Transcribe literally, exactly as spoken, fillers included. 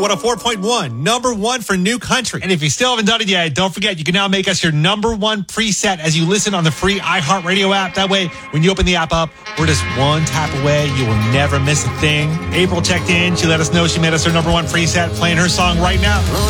one oh four point one, number one for new country. And if you still haven't done it yet, don't forget, you can now make us your number one preset as you listen on the free iHeartRadio app. That way, when you open the app up, we're just one tap away. You will never miss a thing. April checked in. She let us know she made us her number one preset, playing her song right now.